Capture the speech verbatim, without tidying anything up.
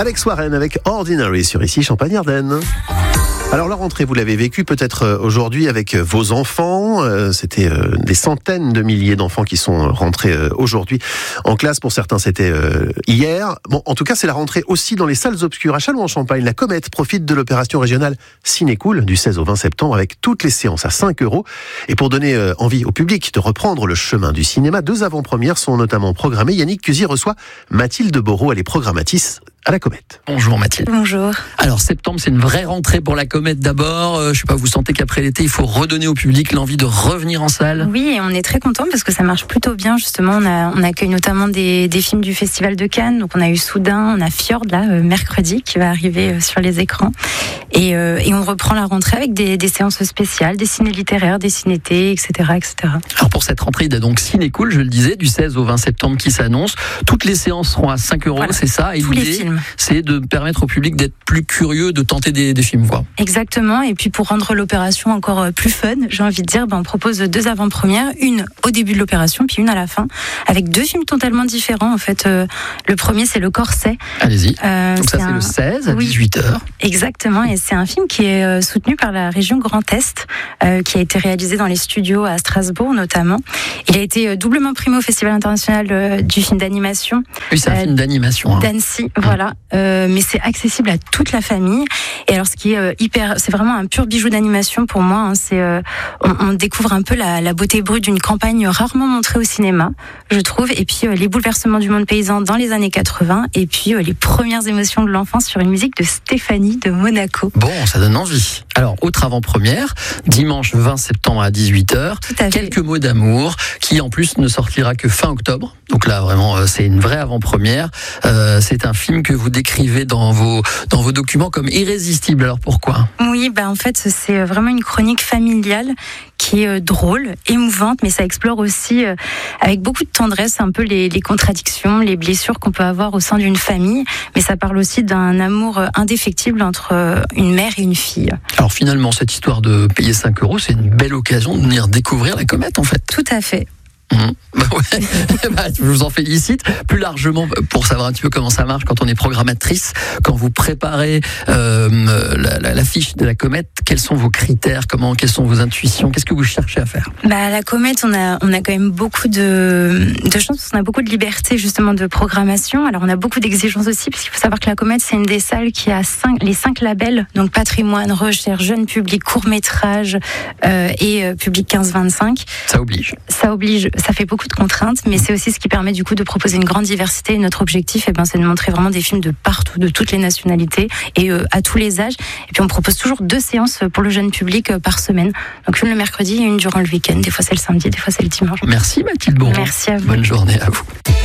Alex Warren avec Ordinary sur ici Champagne-Ardenne. Alors la rentrée, vous l'avez vécue peut-être aujourd'hui avec vos enfants. C'était des centaines de milliers d'enfants qui sont rentrés aujourd'hui en classe. Pour certains, c'était hier. Bon, en tout cas, c'est la rentrée aussi dans les salles obscures. À Châlons-en-Champagne, la Comète profite de l'opération régionale Ciné-Cool du seize au vingt septembre avec toutes les séances à cinq euros. Et pour donner envie au public de reprendre le chemin du cinéma, deux avant-premières sont notamment programmées. Yannick Cusy reçoit Mathilde Boreau, elle est programmatrice à la Comète. Bonjour Mathilde. Bonjour. Alors septembre, c'est une vraie rentrée pour la Comète d'abord. Euh, je sais pas, vous sentez qu'après l'été, il faut redonner au public l'envie de revenir en salle? Oui, et on est très contents parce que ça marche plutôt bien. Justement, on, a, on accueille notamment des, des films du Festival de Cannes. Donc on a eu Soudain, on a Fjord là, euh, mercredi, qui va arriver euh, sur les écrans. Et, euh, et on reprend la rentrée avec des, des séances spéciales, des ciné littéraires, des cinétés, et cetera, et cetera. Alors pour cette rentrée, il y a donc Ciné-Cool, je le disais, du seize au vingt septembre qui s'annonce. Toutes les séances seront à cinq euros, voilà, c'est ça. Et tous les l'idée, films. C'est de permettre au public d'être plus curieux, de tenter des, des films, quoi. Exactement. Et puis pour rendre l'opération encore plus fun, j'ai envie de dire, ben on propose deux avant-premières, une au début de l'opération, puis une à la fin, avec deux films totalement différents. En fait, euh, le premier c'est Le Corset. Allez-y. Euh, Donc ça c'est un... le seize à oui, dix-huit heures. Exactement. Et c'est un film qui est euh, soutenu par la région Grand Est, euh, qui a été réalisé dans les studios à Strasbourg notamment. Il a été euh, doublement primé au Festival international euh, du film d'animation. Oui, c'est un euh, film d'animation. Hein. D'Annecy, mmh. Voilà. Euh, mais c'est accessible à toute la famille. Et alors, ce qui est euh, hyper, c'est vraiment un pur bijou d'animation pour moi. Hein, c'est, euh, on, on découvre un peu la, la beauté brute d'une campagne rarement montrée au cinéma, je trouve. Et puis euh, les bouleversements du monde paysan dans les années quatre-vingts. Et puis euh, les premières émotions de l'enfance sur une musique de Stéphanie de Monaco. Bon, ça donne envie. Alors, autre avant-première, dimanche vingt septembre à dix-huit heures. Quelques mots d'amour, qui en plus ne sortira que fin octobre. Donc là, vraiment, c'est une vraie avant-première. Euh, c'est un film que vous décrivez dans vos dans vos documents comme irrésistible. Alors pourquoi? Oui, bah en fait, c'est vraiment une chronique familiale qui est drôle, émouvante, mais ça explore aussi euh, avec beaucoup de tendresse un peu les, les contradictions, les blessures qu'on peut avoir au sein d'une famille. Mais ça parle aussi d'un amour indéfectible entre une mère et une fille. Alors finalement, cette histoire de payer cinq euros, c'est une belle occasion de venir découvrir la Comète, en fait. Tout à fait. Mmh. Bah ouais. Bah, je vous en félicite. Plus largement, pour savoir un petit peu comment ça marche quand on est programmatrice, quand vous préparez euh, la, la, la fiche de la Comète, quels sont vos critères, comment, quelles sont vos intuitions, qu'est-ce que vous cherchez à faire? Bah, la Comète, on a, on a quand même beaucoup de, de chance, on a beaucoup de liberté justement de programmation. Alors on a beaucoup d'exigences aussi, parce qu'il faut savoir que la Comète, c'est une des salles qui a cinq, les cinq labels, donc patrimoine, recherche, jeune public, court métrage euh, et euh, public quinze vingt-cinq. Ça oblige. Ça oblige. Ça fait beaucoup de contraintes, mais c'est aussi ce qui permet du coup de proposer une grande diversité. Et notre objectif, eh ben, c'est de montrer vraiment des films de partout, de toutes les nationalités et euh, à tous les âges. Et puis on propose toujours deux séances pour le jeune public euh, par semaine. Donc une le mercredi et une durant le week-end. Des fois c'est le samedi, des fois c'est le dimanche. Merci Mathilde Boreau. Merci à vous. Bonne journée à vous.